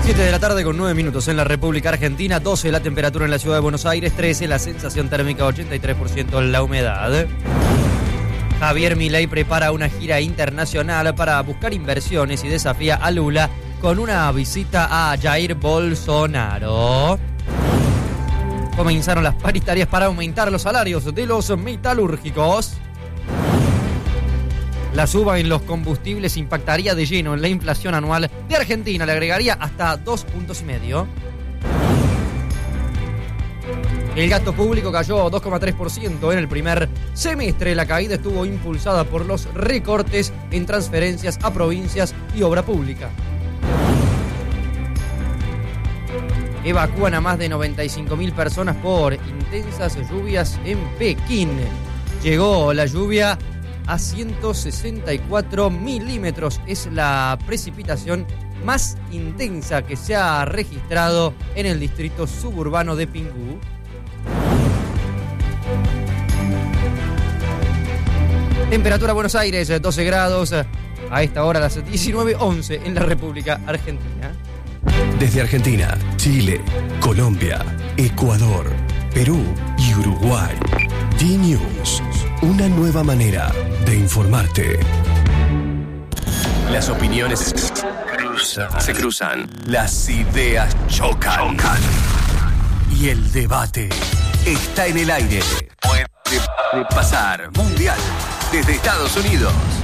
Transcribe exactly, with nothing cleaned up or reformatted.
siete de la tarde con nueve minutos en la República Argentina, doce la temperatura en la ciudad de Buenos Aires, trece la sensación térmica, ochenta y tres por ciento la humedad. Javier Milei prepara una gira internacional para buscar inversiones y desafía a Lula con una visita a Jair Bolsonaro. Comenzaron las paritarias para aumentar los salarios de los metalúrgicos. La suba en los combustibles impactaría de lleno en la inflación anual de Argentina, le agregaría hasta dos puntos y medio. El gasto público cayó dos coma tres por ciento en el primer semestre. La caída estuvo impulsada por los recortes en transferencias a provincias y obra pública. Evacúan a más de noventa y cinco mil personas por intensas lluvias en Pekín. Llegó la lluvia a ciento sesenta y cuatro milímetros. Es la precipitación más intensa que se ha registrado en el distrito suburbano de Pingú. Temperatura Buenos Aires, doce grados. A esta hora las diecinueve once en la República Argentina. Desde Argentina, Chile, Colombia, Ecuador, Perú y Uruguay. D-News, una nueva manera de informarte. Las opiniones cruzan, se cruzan, las ideas chocan, chocan. Y el debate está en el aire. Puede pasar mundial desde Estados Unidos.